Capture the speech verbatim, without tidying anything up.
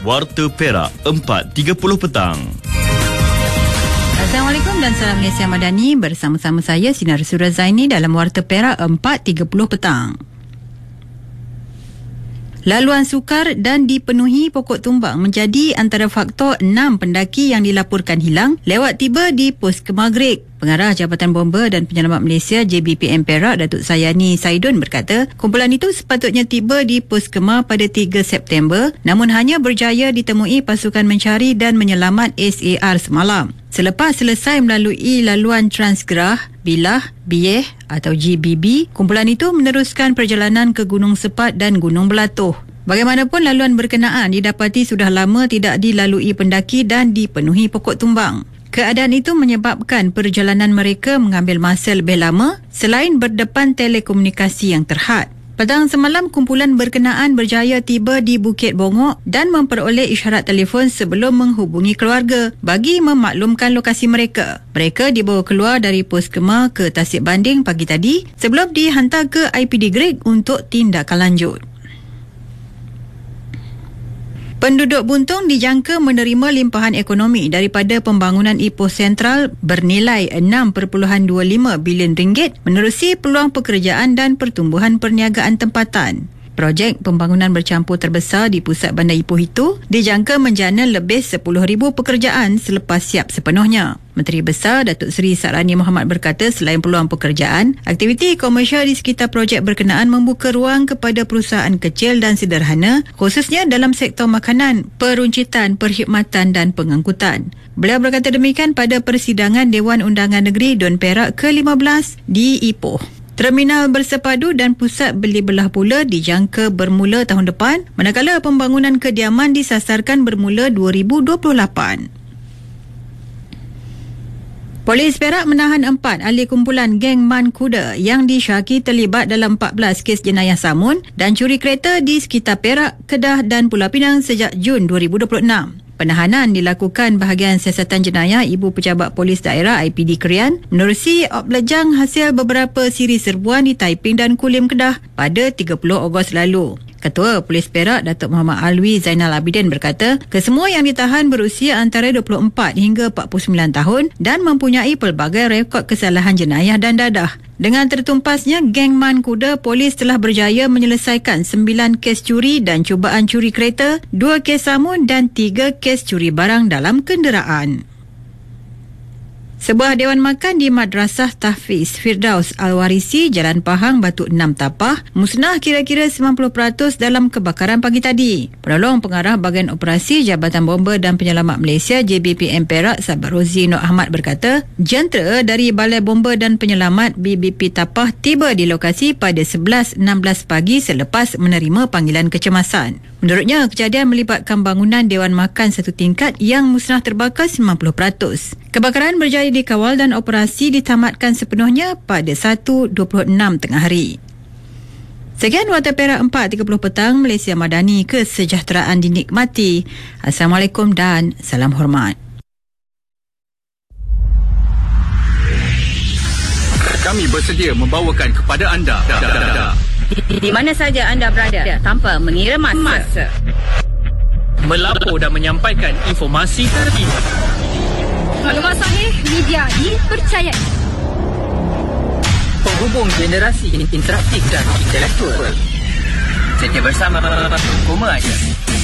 Warta Perak empat tiga puluh petang. Assalamualaikum dan salam Malaysia Madani. Bersama-sama saya Sinar Surah Zaini dalam Warta Perak empat tiga puluh petang. Laluan sukar dan dipenuhi pokok tumbang menjadi antara faktor enam pendaki yang dilaporkan hilang lewat tiba di pos Kemagrek. Pengarah Jabatan Bomba dan Penyelamat Malaysia J B P M Perak Datuk Sayani Saidun berkata, kumpulan itu sepatutnya tiba di pos Kemah pada tiga September namun hanya berjaya ditemui pasukan mencari dan menyelamat S A R semalam. Selepas selesai melalui laluan Transgerah, Bilah, Bieh atau G B B, kumpulan itu meneruskan perjalanan ke Gunung Sepat dan Gunung Belatuh. Bagaimanapun laluan berkenaan didapati sudah lama tidak dilalui pendaki dan dipenuhi pokok tumbang. Keadaan itu menyebabkan perjalanan mereka mengambil masa lebih lama selain berdepan telekomunikasi yang terhad. Petang semalam, kumpulan berkenaan berjaya tiba di Bukit Bongok dan memperoleh isyarat telefon sebelum menghubungi keluarga bagi memaklumkan lokasi mereka. Mereka dibawa keluar dari pos Kemah ke Tasik Banding pagi tadi sebelum dihantar ke I P D Greg untuk tindakan lanjut. Penduduk Buntung dijangka menerima limpahan ekonomi daripada pembangunan Ipoh Sentral bernilai enam perpuluhan dua lima bilion ringgit menerusi peluang pekerjaan dan pertumbuhan perniagaan tempatan. Projek pembangunan bercampur terbesar di pusat bandar Ipoh itu dijangka menjana lebih sepuluh ribu pekerjaan selepas siap sepenuhnya. Menteri Besar Datuk Seri Sarani Mohamad berkata selain peluang pekerjaan, aktiviti komersial di sekitar projek berkenaan membuka ruang kepada perusahaan kecil dan sederhana khususnya dalam sektor makanan, peruncitan, perkhidmatan dan pengangkutan. Beliau berkata demikian pada persidangan Dewan Undangan Negeri Dun Perak ke lima belas di Ipoh. Terminal bersepadu dan pusat beli belah pula dijangka bermula tahun depan, manakala pembangunan kediaman disasarkan bermula dua ribu dua puluh lapan. Polis Perak menahan empat ahli kumpulan geng Man Kuda yang disyaki terlibat dalam empat belas kes jenayah samun dan curi kereta di sekitar Perak, Kedah dan Pulau Pinang sejak Jun dua ribu dua puluh enam. Penahanan dilakukan bahagian siasatan jenayah Ibu Pejabat Polis Daerah I P D Krian menerusi oplejang hasil beberapa siri serbuan di Taiping dan Kulim Kedah pada tiga puluh Ogos lalu. Ketua Polis Perak Datuk Muhammad Alwi Zainal Abidin berkata, kesemua yang ditahan berusia antara dua puluh empat hingga empat puluh sembilan tahun dan mempunyai pelbagai rekod kesalahan jenayah dan dadah. Dengan tertumpasnya geng Man Kuda, polis telah berjaya menyelesaikan sembilan kes curi dan cubaan curi kereta, dua kes samun dan tiga kes curi barang dalam kenderaan. Sebuah dewan makan di Madrasah Tahfiz Firdaus Al-Warisi, Jalan Pahang, Batu Enam Tapah, musnah kira-kira sembilan puluh peratus dalam kebakaran pagi tadi. Penolong Pengarah Bahagian Operasi Jabatan Bomba dan Penyelamat Malaysia J B P M Perak Sabar Rozi Nur Ahmad berkata, jentera dari Balai Bomba dan Penyelamat B B P Tapah tiba di lokasi pada sebelas enam belas pagi selepas menerima panggilan kecemasan. Menurutnya, kejadian melibatkan bangunan Dewan Makan satu tingkat yang musnah terbakar sembilan puluh peratus. Kebakaran berjaya dikawal dan operasi ditamatkan sepenuhnya pada satu dua puluh enam tengah hari. Sekian Warta Perak empat tiga puluh petang, Malaysia Madani, kesejahteraan dinikmati. Assalamualaikum dan salam hormat. Kami bersedia membawakan kepada anda di, di mana saja anda berada tanpa mengira masa, masa. melapor dan menyampaikan informasi terkini. Maklumat sahih, media dipercayai. Penghubung generasi interaktif dan intelektual. Setia bersama Koma Aja.